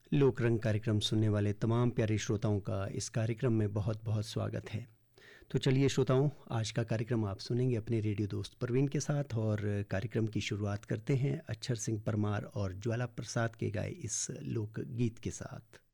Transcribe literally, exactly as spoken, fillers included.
लोक रंग कार्यक्रम सुनने वाले तमाम प्यारे श्रोताओं का इस कार्यक्रम में बहुत बहुत स्वागत है। तो चलिए श्रोताओं, आज का कार्यक्रम आप सुनेंगे अपने रेडियो दोस्त परवीन के साथ और कार्यक्रम की शुरुआत करते हैं अक्षर सिंह परमार और ज्वाला प्रसाद के गाए इस लोक गीत के साथ।